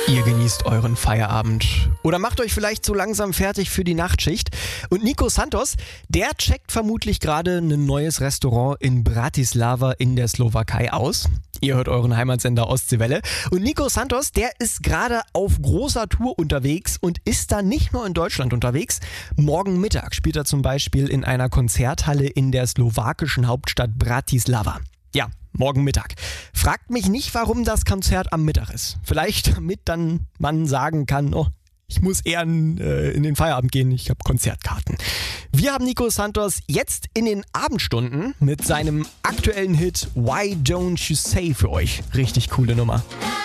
Ihr genießt euren Feierabend oder macht euch vielleicht so langsam fertig für die Nachtschicht. Und Nico Santos, der checkt vermutlich gerade ein neues Restaurant in Bratislava in der Slowakei aus. Ihr hört euren Heimatsender Ostseewelle. Und Nico Santos, der ist gerade auf großer Tour unterwegs und ist da nicht nur in Deutschland unterwegs. Morgen Mittag spielt er zum Beispiel in einer Konzerthalle in der slowakischen Hauptstadt Bratislava. Ja, morgen Mittag. Fragt mich nicht, warum das Konzert am Mittag ist. Vielleicht damit dann man sagen kann, oh, ich muss eher in den Feierabend gehen, ich habe Konzertkarten. Wir haben Nico Santos jetzt in den Abendstunden mit seinem aktuellen Hit Why Don't You Say für euch. Richtig coole Nummer.